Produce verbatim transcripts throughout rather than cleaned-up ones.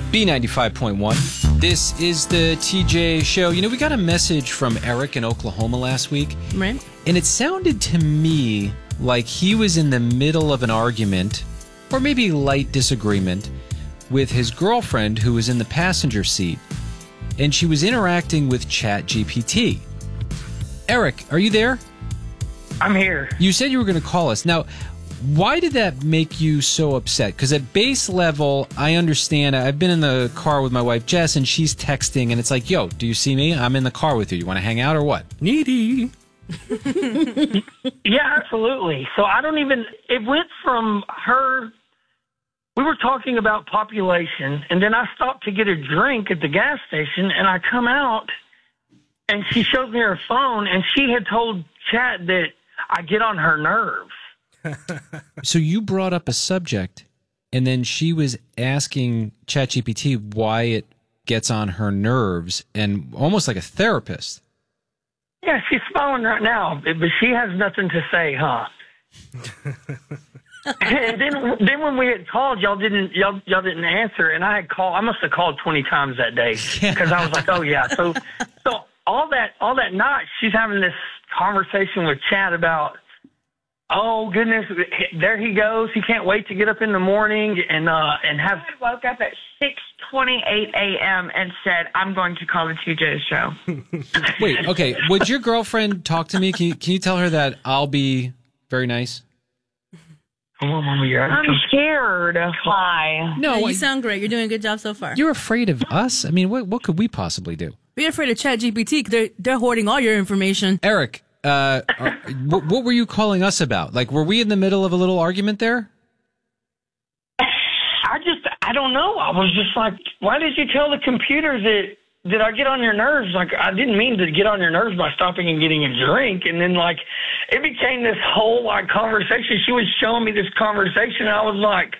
B ninety-five point one. This is the T J Show. You know, we got a message from Eric in Oklahoma last week. Right. And it sounded to me like he was in the middle of an argument, or maybe light disagreement, with his girlfriend who was in the passenger seat. And she was interacting with ChatGPT. Eric, are you there? I'm here. You said you were going to call us. Now, why did that make you so upset? Because at base level, I understand. I've been in the car with my wife, Jess, and she's texting, and it's like, yo, do you see me? I'm in the car with you. You want to hang out or what? Needy. Yeah, absolutely. So I don't even, it went from her, we were talking about population, and then I stopped to get a drink at the gas station, and I come out, and she shows me her phone, and she had told Chat that I get on her nerves. So you brought up a subject, and then she was asking ChatGPT why it gets on her nerves, and almost like a therapist. Yeah, she's smiling right now, but she has nothing to say, huh? And then, then when we had called, y'all didn't y'all y'all didn't answer, and I had called. I must have called twenty times that day because I was like, oh yeah. So so all that all that night, she's having this conversation with Chad about, oh goodness, there he goes. He can't wait to get up in the morning and uh and have. I woke up at six twenty-eight a.m. and said, I'm going to call the T J Show. Wait, okay. Would your girlfriend talk to me? Can you, can you tell her that I'll be very nice? Come on, Mama, you're I'm scared. Hi. No, Yeah, you I- sound great. You're doing a good job so far. You're afraid of us? I mean, what what could we possibly do? You're afraid of ChatGPT. They're, they're hoarding all your information. Eric, uh, are, what, what were you calling us about? Like, were we in the middle of a little argument there? I just, I don't know. I was just like, why did you tell the computer that, that I get on your nerves? Like, I didn't mean to get on your nerves by stopping and getting a drink. And then, like, it became this whole, like, conversation. She was showing me this conversation, and I was like,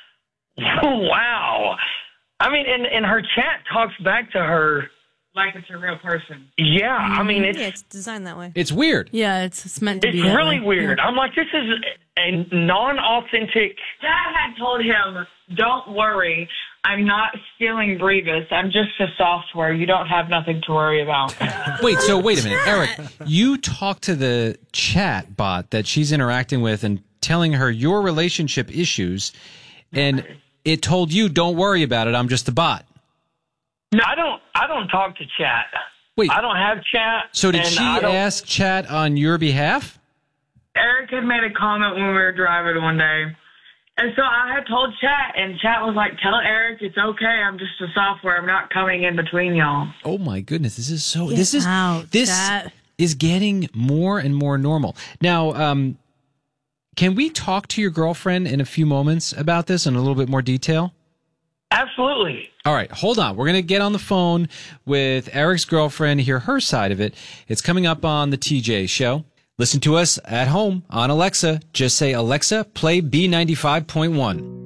wow. I mean, and, and her chat talks back to her. Like it's a real person. Yeah, I mean, it's, Yeah, it's designed that way. It's weird. Yeah, it's, it's meant to it's be. that really way. weird. Yeah. I'm like, this is a non-authentic. Dad had told him, don't worry. I'm not stealing Brevis. I'm just a software. You don't have nothing to worry about. Wait, so wait a minute. Eric, you talked to the chat bot that she's interacting with and telling her your relationship issues, and it told you, don't worry about it, I'm just a bot. No, I don't. I don't talk to chat. Wait. I don't have chat. So did and she I don't- ask chat on your behalf? Eric had made a comment when we were driving one day. And so I had told Chat, and Chat was like, tell Eric it's okay. I'm just a software. I'm not coming in between y'all. Oh my goodness, this is so Get this is out, this chat. is getting more and more normal. Now, um can we talk to your girlfriend in a few moments about this in a little bit more detail? Absolutely. All right, hold on. We're going to get on the phone with Eric's girlfriend, hear her side of it. It's coming up on the T J Show. Listen to us at home on Alexa. Just say, Alexa, play B ninety-five point one.